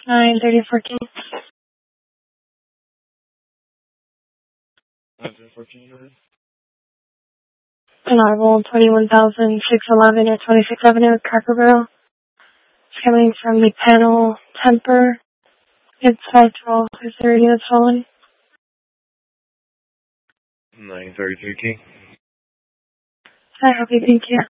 9:30:14. 9:30:14. Arrival 21,611 at 26th Avenue, Cracker Barrel. It's coming from the panel temper. It's 512. Is there any that's fallen? 9:30:13. I hope you. Thank you.